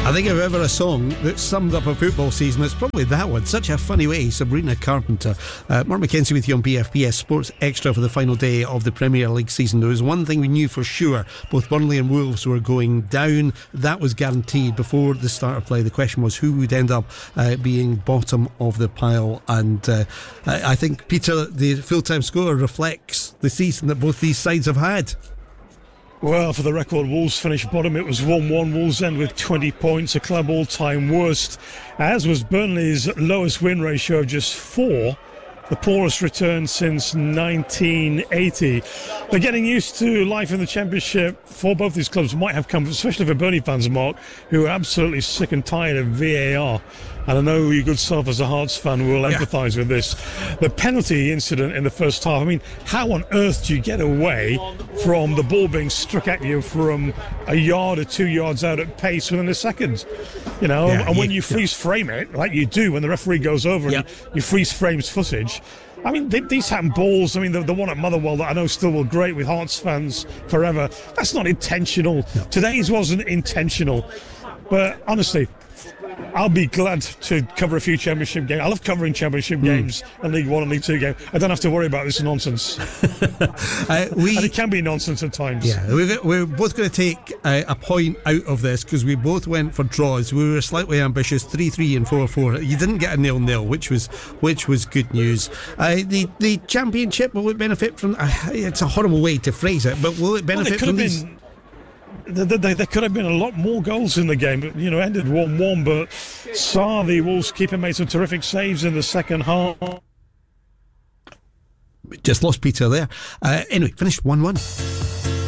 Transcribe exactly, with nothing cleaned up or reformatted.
I think if ever a song that summed up a football season, it's probably that one. Such a funny way, Sabrina Carpenter. Uh, Mark Mackenzie with you on B F B S Sports Extra for the final day of the Premier League season. There was one thing we knew for sure. Both Burnley and Wolves were going down. That was guaranteed before the start of play. The question was who would end up uh, being bottom of the pile. And uh, I think, Peter, the full-time score reflects the season that both these sides have had. Well, for the record, Wolves finished bottom. It was one one. Wolves end with twenty points, a club all-time worst, as was Burnley's lowest win ratio of just four, the poorest return since nineteen eighty. They're getting used to life in the Championship for both these clubs. Might have come, especially for Burnley fans, Mark, who are absolutely sick and tired of V A R. And I know you good self as a Hearts fan will yeah. empathise with this. The penalty incident in the first half, I mean, how on earth do you get away from the ball being struck at you from a yard or two yards out at pace within a second? You know, yeah, and when yeah, you freeze yeah. frame it, like you do when the referee goes over yeah. and you, you freeze frames footage, I mean, they, these happen balls. I mean, the, the one at Motherwell that I know still will great with Hearts fans forever, that's not intentional. No. Today's wasn't intentional. But honestly, I'll be glad to cover a few Championship games. I love covering Championship mm. games and League One and League Two games. I don't have to worry about this nonsense. uh, we, and it can be nonsense at times. Yeah, we're, we're both going to take a, a point out of this because we both went for draws. We were slightly ambitious, three three and four four. You didn't get a nil nil, which was which was good news. Uh, the the Championship, will it benefit from? Uh, it's a horrible way to phrase it, but will it benefit well, from these? Been, There, there, there could have been a lot more goals in the game. But, you know, ended one one, but Sarr, the Wolves keeper, made some terrific saves in the second half. Just lost Peter there. Uh, anyway, finished one one.